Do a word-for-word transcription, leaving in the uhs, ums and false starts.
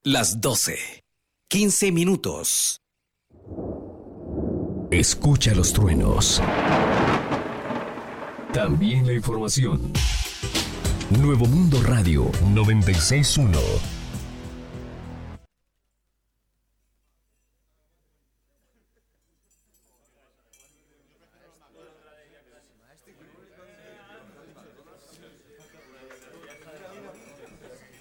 Las doce, quince minutos. Escucha los truenos. También la información. Nuevo Mundo Radio noventa y seis punto uno.